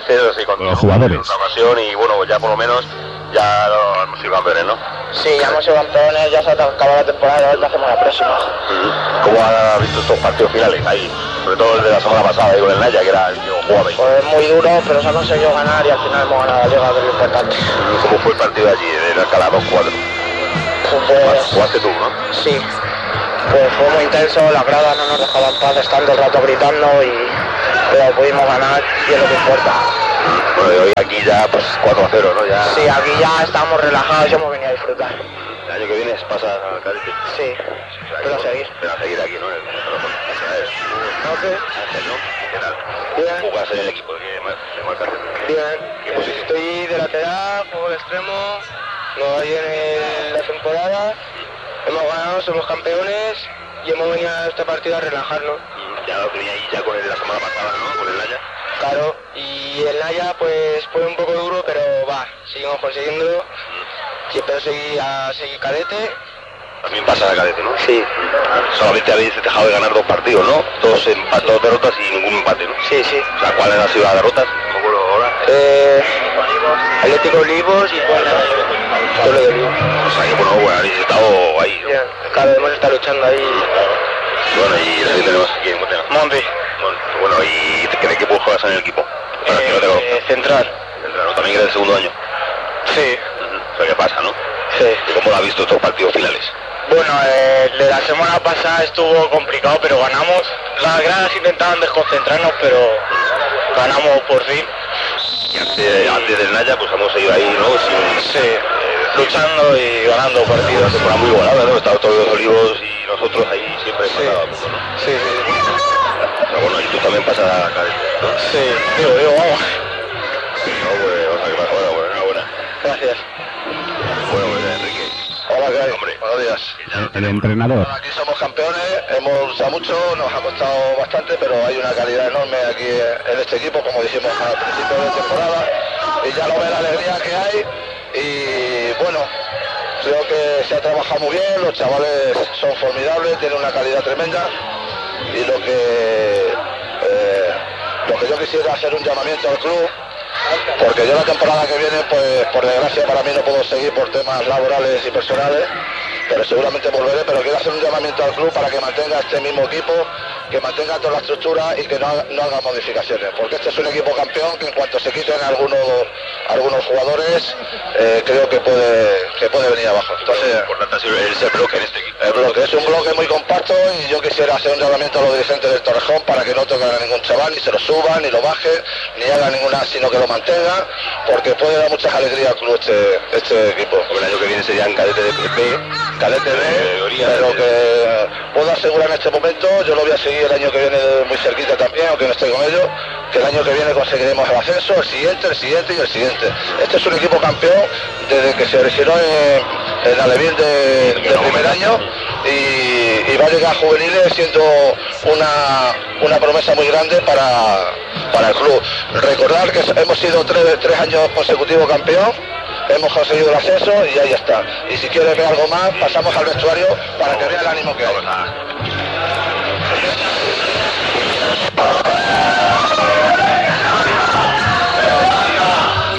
veces así con los jugadores. En otra ocasión y bueno, ya por lo menos ya hemos sido campeones, ¿no? Sí, ya hemos sido campeones, ya se ha acabado la temporada, ahora hacemos la próxima. ¿Cómo has visto estos partidos finales ahí? Sobre todo el de la semana pasada, con el Naya, que era el que jugaba ahí. Pues muy duro, pero se ha conseguido ganar y al final hemos ganado la liga, que es lo importante. ¿Cómo fue el partido allí, en Alcalá 2-4? Pues, jugaste tú, ¿no? Sí, pues fue muy intenso, las gradas no nos dejaban paz, están todo el rato gritando pero pudimos ganar y es lo que importa. Bueno, y hoy aquí ya pues 4-0, ¿no? Ya... Sí, aquí ya estamos relajados y hemos venido a disfrutar. El año que viene pasa al Cádiz. Sí, pero a seguir. Pero a seguir aquí, ¿no? Bien. ¿Jugas en el equipo de marcación? Bien. ¿Qué posición? Estoy de lateral, juego de extremo, nos va bien en la temporada, hemos ganado, somos campeones y hemos venido a este partido a relajarnos. Ya lo tenía ahí ya con el de la semana pasada, ¿no? Con el Naya. Claro, y el Naya pues fue un poco duro, pero va, seguimos consiguiéndolo. Y espero seguir cadete. También pasa a cadete, ¿no? Sí. Solamente habéis dejado de ganar 2 partidos, ¿no? Dos derrotas y ningún empate, ¿no? Sí, sí. O sea, ¿cuáles han sido las derrotas? No me acuerdo ahora. Atlético Olivos y Pueblo de Olivos. O sea, que bueno, habéis estado ahí, ¿no? Bien. Claro, hemos estado luchando ahí. Bueno, y ahí tenemos aquí en Montena. Monte. Bueno, ¿y qué equipo juegas en el equipo? Para que no te conozca. Central. Central, ¿no? También eres del segundo año. Sí. O sea, ¿qué pasa, no? Sí. ¿Y cómo lo has visto estos partidos finales? Bueno, de la semana pasada estuvo complicado, pero ganamos. Las gradas intentaban desconcentrarnos, pero ganamos por fin. Y antes del Naya, pues hemos ido ahí, ¿no? Sí, luchando y ganando partidos. Temporada muy igualada, ¿no? Estaban todos los Olivos y nosotros ahí siempre empatados, ¿no? Sí, sí. Pero bueno, y tú también pasas a cadete, ¿no? Sí, digo, vamos. No, pues, o sea, ¿qué pasa? Bueno, enhorabuena. Gracias. Bueno, pues, Enrique. Hola, ¿qué hay? Hombre, Buenos días. El entrenador. Aquí somos campeones, hemos luchado mucho, nos ha costado bastante, pero hay una calidad enorme aquí en este equipo, como dijimos al principio de temporada, y ya lo ve la alegría que hay, y bueno, creo que se ha trabajado muy bien, los chavales son formidables, tienen una calidad tremenda, y lo que yo quisiera hacer un llamamiento al club, porque yo la temporada que viene, pues por desgracia para mí no puedo seguir por temas laborales y personales, pero seguramente volveré, pero quiero hacer un llamamiento al club para que mantenga este mismo equipo, que mantenga toda la estructura y que no haga modificaciones, porque este es un equipo campeón que en cuanto se quiten algunos jugadores, creo que puede venir abajo. Entonces, lo importante ha sido ese bloque en este equipo. el bloque es un bloque muy compacto y yo quisiera hacer un llamamiento a los dirigentes del Torrejón para que no toquen a ningún chaval, ni se lo suban, ni lo bajen, ni hagan ninguna, sino que lo mantengan, porque puede dar muchas alegrías al club este equipo. El año que viene serían cadete de B, Cadete B, pero que puedo asegurar en este momento, yo lo voy a seguir el año que viene muy cerquita también, aunque no estoy con ellos, que el año que viene conseguiremos el ascenso, el siguiente y el siguiente. Este es un equipo campeón desde que se originó en Alevín del primer año y va a llegar a juveniles siendo una promesa muy grande para el club. Recordar que hemos sido tres años consecutivos campeón, hemos conseguido el ascenso y ahí está. Y si quieres ver algo más, pasamos al vestuario para que vea el ánimo que hay.